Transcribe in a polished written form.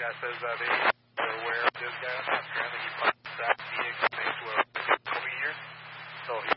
guy says they're aware of this guy. Apparently he finds that he makes well over a year. So he